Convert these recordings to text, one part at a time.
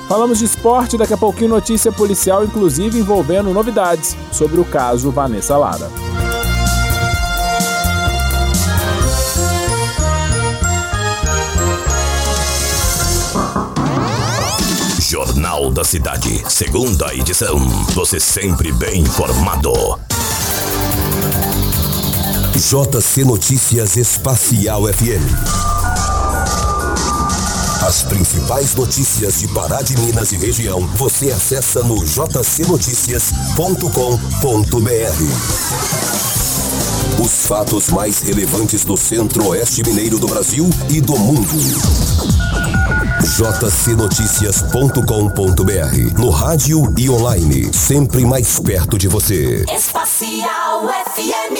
Falamos de esporte, daqui a pouquinho notícia policial, inclusive envolvendo novidades sobre o caso Vanessa Lara. Jornal da Cidade, segunda edição. Você sempre bem informado. JC Notícias Espacial FM. As principais notícias de Pará de Minas e região, você acessa no jcnoticias.com.br. Os fatos mais relevantes do Centro-Oeste Mineiro do Brasil e do mundo. jcnoticias.com.br. No rádio e online, sempre mais perto de você. Espacial FM.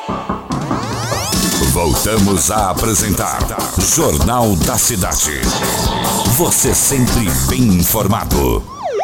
Voltamos a apresentar Jornal da Cidade. Você sempre bem informado.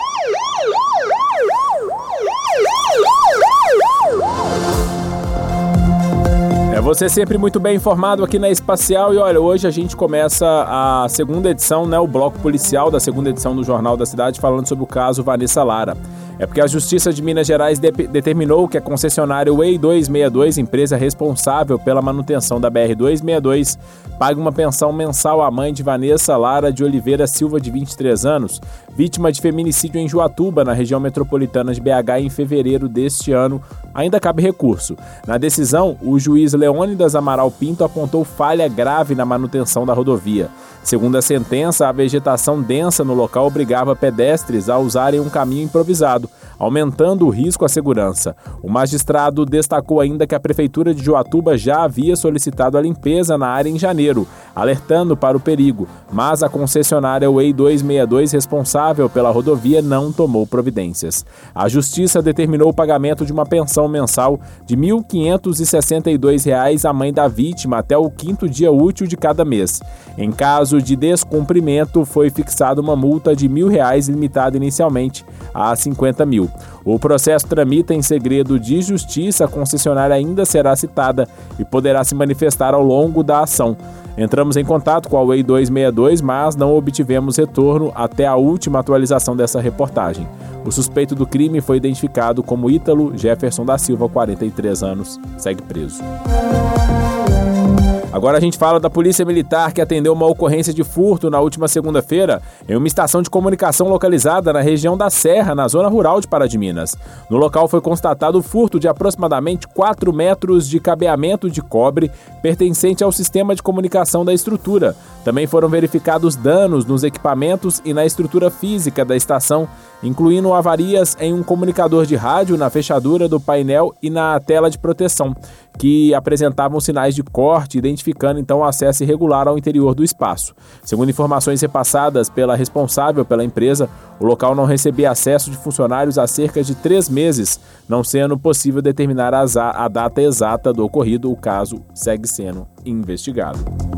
Você sempre muito bem informado aqui na Espacial. E olha, hoje a gente começa a segunda edição, o bloco policial da segunda edição do Jornal da Cidade, falando sobre o caso Vanessa Lara. É porque a Justiça de Minas Gerais determinou que a concessionária Way 262, empresa responsável pela manutenção da BR-262, pague uma pensão mensal à mãe de Vanessa Lara de Oliveira Silva, de 23 anos, vítima de feminicídio em Juatuba, na região metropolitana de BH, em fevereiro deste ano. Ainda cabe recurso. Na decisão, o juiz Leônidas Amaral Pinto apontou falha grave na manutenção da rodovia. Segundo a sentença, a vegetação densa no local obrigava pedestres a usarem um caminho improvisado, aumentando o risco à segurança. O magistrado destacou ainda que a Prefeitura de Juatuba já havia solicitado a limpeza na área em janeiro, alertando para o perigo, mas a concessionária Way 262, responsável pela rodovia, não tomou providências. A Justiça determinou o pagamento de uma pensão mensal de R$ 1.562 à mãe da vítima até o 5º dia útil de cada mês. Em caso de descumprimento, foi fixada uma multa de R$ 1.000, limitada inicialmente a R$ 50.000. O processo tramita em segredo de justiça, a concessionária ainda será citada e poderá se manifestar ao longo da ação. Entramos em contato com a Way 262, mas não obtivemos retorno até a última atualização dessa reportagem. O suspeito do crime foi identificado como Ítalo Jefferson da Silva, 43 anos, segue preso. Agora a gente fala da Polícia Militar, que atendeu uma ocorrência de furto na última segunda-feira em uma estação de comunicação localizada na região da Serra, na zona rural de Pará de Minas. No local foi constatado o furto de aproximadamente 4 metros de cabeamento de cobre pertencente ao sistema de comunicação da estrutura. Também foram verificados danos nos equipamentos e na estrutura física da estação, incluindo avarias em um comunicador de rádio, na fechadura do painel e na tela de proteção, que apresentavam sinais de corte, identificando então o acesso irregular ao interior do espaço. Segundo informações repassadas pela responsável pela empresa, o local não recebia acesso de funcionários há cerca de 3 meses, não sendo possível determinar a data exata do ocorrido. O caso segue sendo investigado.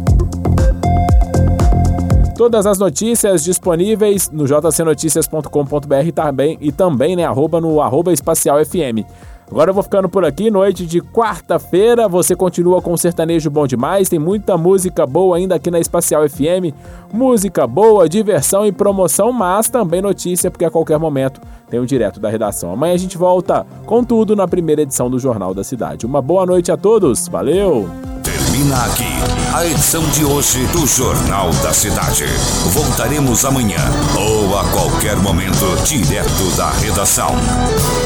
Todas as notícias disponíveis no jcnoticias.com.br e também no @espacialfm. Agora eu vou ficando por aqui, noite de quarta-feira, você continua com o Sertanejo Bom Demais, tem muita música boa ainda aqui na Espacial FM, música boa, diversão e promoção, mas também notícia, porque a qualquer momento tem o Direto da Redação. Amanhã a gente volta com tudo na primeira edição do Jornal da Cidade. Uma boa noite a todos, valeu! Termina aqui a edição de hoje do Jornal da Cidade. Voltaremos amanhã ou a qualquer momento, direto da redação.